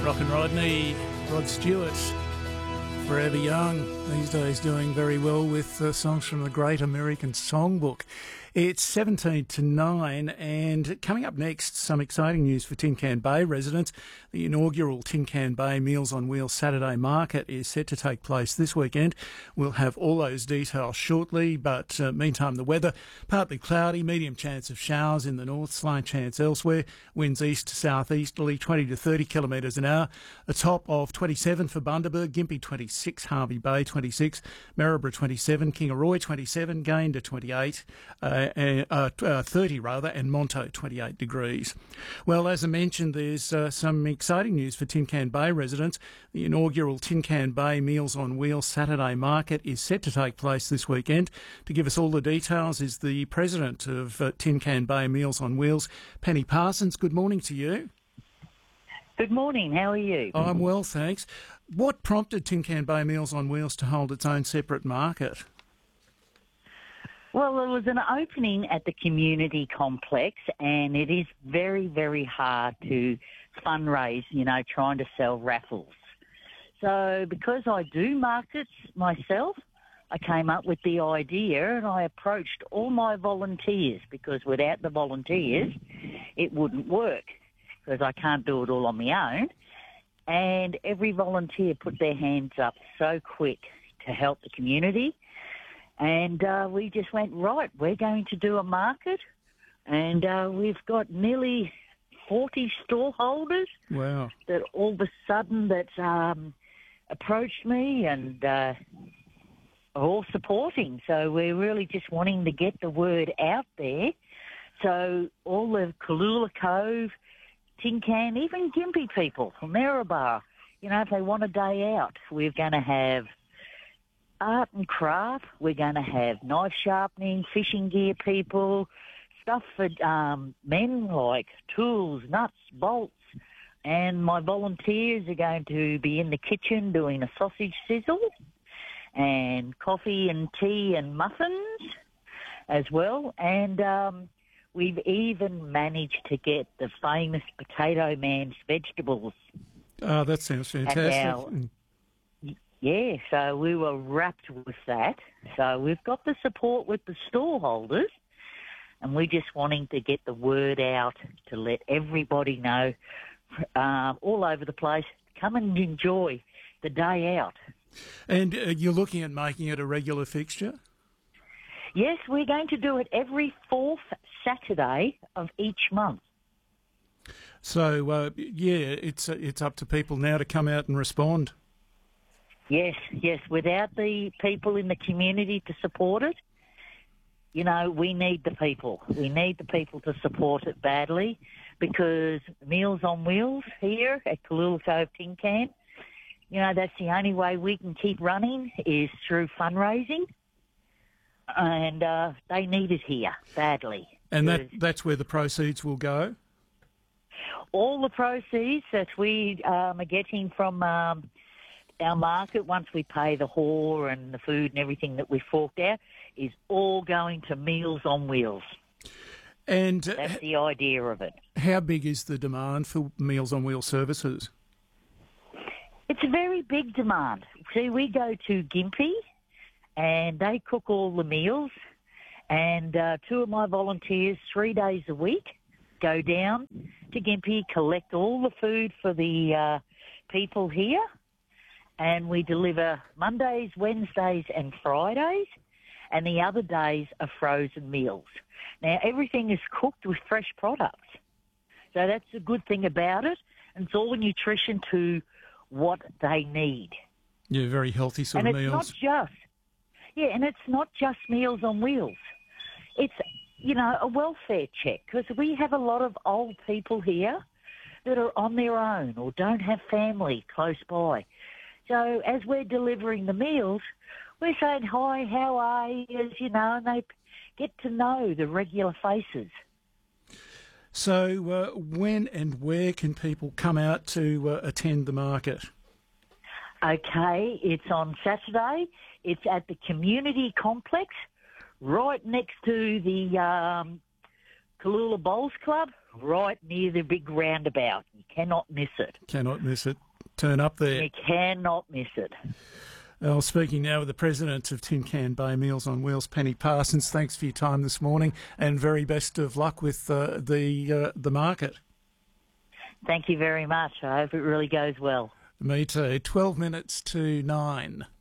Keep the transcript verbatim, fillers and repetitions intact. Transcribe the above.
Rock and Rodney, Rod Stewart, forever young, these days doing very well with uh, songs from the Great American Songbook. It's seventeen to nine, and coming up next, some exciting news for Tin Can Bay residents. The inaugural Tin Can Bay Meals on Wheels Saturday Market is set to take place this weekend. We'll have all those details shortly, but uh, meantime, the weather, partly cloudy, medium chance of showers in the north, slight chance elsewhere, winds east to southeasterly, twenty to thirty kilometres an hour, a top of twenty-seven for Bundaberg, Gympie twenty-six, Harvey Bay twenty-six, Maryborough twenty-seven, Kingaroy twenty-seven, Gayndah twenty-eight, uh, uh, uh, thirty rather, and Monto twenty-eight degrees. Well, as I mentioned, there's uh, some exciting news for Tin Can Bay residents. The inaugural Tin Can Bay Meals on Wheels Saturday Market is set to take place this weekend. To give us all the details is the president of uh, Tin Can Bay Meals on Wheels, Penny Parsons. Good morning to you. Good morning. How are you? Oh, I'm well, thanks. What prompted Tin Can Bay Meals on Wheels to hold its own separate market? Well, there was an opening at the community complex, and it is very, very hard to fundraise, you know, trying to sell raffles. So because I do markets myself, I came up with the idea and I approached all my volunteers, because without the volunteers, it wouldn't work, because I can't do it all on my own. And every volunteer put their hands up so quick to help the community. And uh, we just went, right, we're going to do a market. And uh, we've got nearly forty store holders. Wow. That all of a sudden that um, approached me and uh, are all supporting. So we're really just wanting to get the word out there. So all the Cooloola Cove, Tin Can, even Gympie people from Maryborough, you know, if they want a day out, we're going to have art and craft, we're going to have knife sharpening, fishing gear people, stuff for um, men like tools, nuts, bolts, and my volunteers are going to be in the kitchen doing a sausage sizzle and coffee and tea and muffins as well. And um, we've even managed to get the famous Potato Man's vegetables. Oh, that sounds fantastic. Our, yeah, so we were wrapped with that. So we've got the support with the store holders, and we're just wanting to get the word out to let everybody know um, all over the place, come and enjoy the day out. And uh, you're looking at making it a regular fixture? Yes, we're going to do it every fourth Saturday of each month. So, uh, yeah, it's uh, it's up to people now to come out and respond. Yes, yes. Without the people in the community to support it, you know, we need the people. We need the people to support it badly, because Meals on Wheels here at Cooloola Cove Tin Can, you know, that's the only way we can keep running is through fundraising. And uh, they need it here badly. And that that's where the proceeds will go? All the proceeds that we um, are getting from um, our market, once we pay the whore and the food and everything that we forked out, is all going to Meals on Wheels. And uh, that's the idea of it. How big is the demand for Meals on Wheels services? It's a very big demand. See, we go to Gympie, and they cook all the meals, and uh, two of my volunteers, three days a week, go down to Gympie, collect all the food for the uh, people here, and we deliver Mondays, Wednesdays and Fridays, and the other days are frozen meals. Now, everything is cooked with fresh products, so that's a good thing about it, and it's all nutrition to what they need. Yeah, very healthy sort and of it's meals. Not just, yeah, and it's not just Meals on Wheels. It's, you know, a welfare check, because we have a lot of old people here that are on their own or don't have family close by. So as we're delivering the meals, we're saying, hi, how are you, you know, and they get to know the regular faces. So uh, when and where can people come out to uh, attend the market? Okay, it's on Saturday. It's at the community complex, right next to the um, Cooloola Bowls Club, right near the big roundabout. You cannot miss it. Cannot miss it. Turn up there. You cannot miss it. Well, speaking now with the president of Tin Can Bay Meals on Wheels, Penny Parsons. Thanks for your time this morning, and very best of luck with uh, the uh, the market. Thank you very much. I hope it really goes well. Me too. Twelve minutes to nine.